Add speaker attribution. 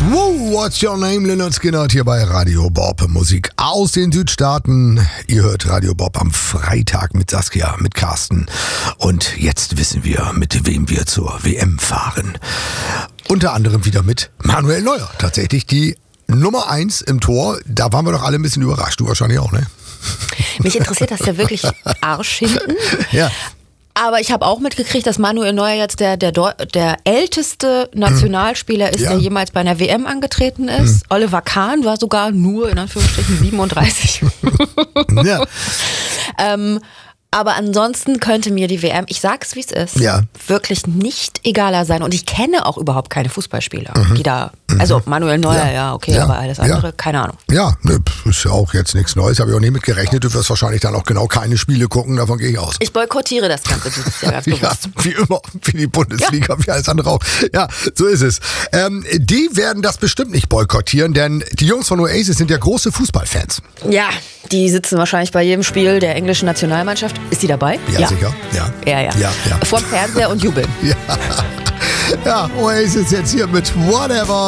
Speaker 1: Woo, what's your name? Lynyrd Skynyrd hier bei Radio Bob. Musik aus den Südstaaten. Ihr hört Radio Bob am Freitag mit Saskia, mit Carsten. Und jetzt wissen wir, mit wem wir zur WM fahren. Unter anderem wieder mit Manuel Neuer. Tatsächlich die Nummer 1 im Tor. Da waren wir doch alle ein bisschen überrascht. Du wahrscheinlich auch, ne?
Speaker 2: Mich interessiert das ja wirklich Arsch hinten.
Speaker 1: Ja.
Speaker 2: Aber ich habe auch mitgekriegt, dass Manuel Neuer jetzt der älteste Nationalspieler ist, der jemals bei einer WM angetreten ist. Oliver Kahn war sogar nur, in Anführungsstrichen, 37.
Speaker 1: Ja.
Speaker 2: Aber ansonsten könnte mir die WM, ich sag's wie es ist,
Speaker 1: Ja.
Speaker 2: wirklich nicht egaler sein. Und ich kenne auch überhaupt keine Fußballspieler, die da, also Manuel Neuer, ja, okay,
Speaker 1: Ja.
Speaker 2: aber alles andere, keine Ahnung.
Speaker 1: Ja, ne, ist ja auch jetzt nichts Neues. Habe ich auch nicht mit gerechnet. Du wirst wahrscheinlich dann auch genau keine Spiele gucken. Davon gehe ich aus.
Speaker 2: Ich boykottiere das Ganze dieses Jahr ganz
Speaker 1: Ja,
Speaker 2: bewusst.
Speaker 1: wie immer, wie die Bundesliga, wie alles andere auch. Ja, so ist es. Die werden das bestimmt nicht boykottieren, denn die Jungs von Oasis sind ja große Fußballfans.
Speaker 2: Ja, die sitzen wahrscheinlich bei jedem Spiel der englischen Nationalmannschaft. Ist die dabei?
Speaker 1: Ja, sicher. Ja.
Speaker 2: Ja.
Speaker 1: Ja.
Speaker 2: Vorm Fernseher und jubeln.
Speaker 1: Ja, Oasis jetzt hier mit Whatever.